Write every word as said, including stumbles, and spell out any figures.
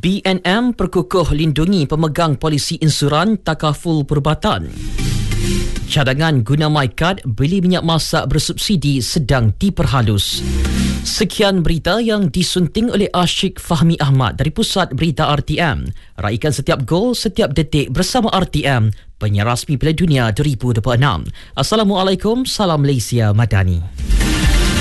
B N M perkukuh lindungi pemegang polisi insuran takaful perubatan. Cadangan guna MyKad beli minyak masak bersubsidi sedang diperhalus. Sekian berita yang disunting oleh Ashik Fahmi Ahmad dari Pusat Berita R T M. Raikan setiap gol, setiap detik bersama R T M, penyiar rasmi Piala Dunia dua ribu dua puluh enam. Assalamualaikum, salam Malaysia Madani.